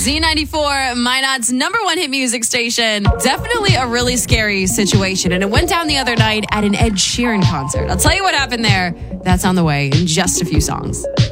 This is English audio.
Z94, Minot's number one hit music station. Definitely a really scary situation. And it went down the other night at an Ed Sheeran concert. I'll tell you what happened there. That's on the way in just a few songs.